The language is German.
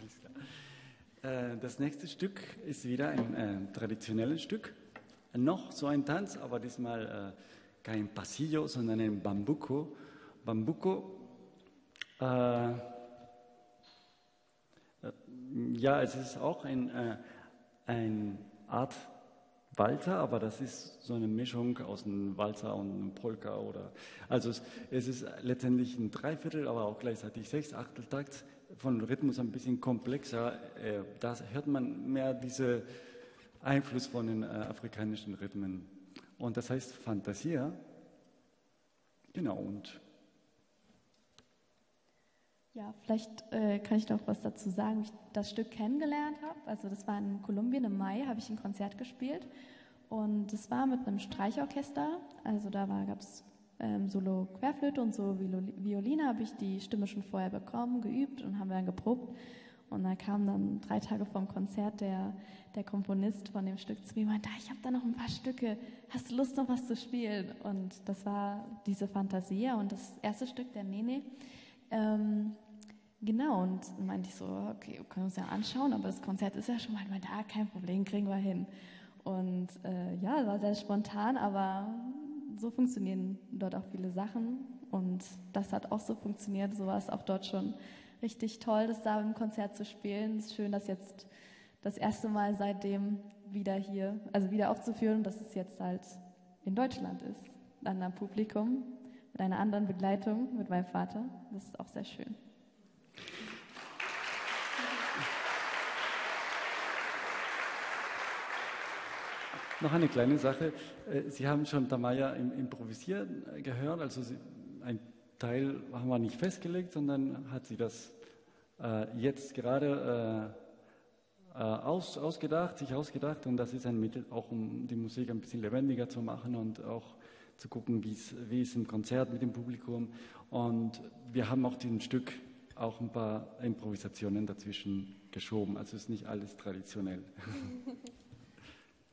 Das nächste Stück ist wieder ein traditionelles Stück. Noch so ein Tanz, aber diesmal kein Pasillo, sondern ein Bambuco. Bambuco, ja, es ist auch eine Art Walzer, aber das ist so eine Mischung aus einem Walzer und einem Polka. Also es ist letztendlich ein Dreiviertel, aber auch gleichzeitig 6/8-Takt, von Rhythmus ein bisschen komplexer. Da hört man mehr diesen Einfluss von den afrikanischen Rhythmen. Und das heißt Fantasia. Genau, und ja, vielleicht kann ich noch was dazu sagen, wie ich das Stück kennengelernt habe. Also das war in Kolumbien im Mai, habe ich ein Konzert gespielt und das war mit einem Streichorchester. Also da gab es Solo Querflöte und so Violine, habe ich die Stimme schon vorher bekommen, geübt und haben wir dann geprobt. Und da kam dann 3 Tage vorm Konzert der Komponist von dem Stück zu mir und meinte, ich habe da noch ein paar Stücke, hast du Lust noch was zu spielen? Und das war diese Fantasia und das erste Stück, der Nene. Genau, und meinte ich so, okay, wir können uns ja anschauen, aber das Konzert ist ja schon mal da, kein Problem, kriegen wir hin. Und ja, war sehr spontan, aber so funktionieren dort auch viele Sachen und das hat auch so funktioniert, so war es auch dort schon richtig toll, das da im Konzert zu spielen. Es ist schön, dass jetzt das erste Mal seitdem wieder hier, also wieder aufzuführen, dass es jetzt halt in Deutschland ist, dann am Publikum, mit einer anderen Begleitung, mit meinem Vater. Das ist auch sehr schön. noch eine kleine Sache. Sie haben schon Tamaya im Improvisieren gehört, also ein Teil haben wir nicht festgelegt, sondern hat sie das jetzt gerade sich ausgedacht und das ist ein Mittel, auch um die Musik ein bisschen lebendiger zu machen und auch zu gucken, wie es im Konzert mit dem Publikum. Und wir haben auch diesem Stück auch ein paar Improvisationen dazwischen geschoben. Also ist nicht alles traditionell.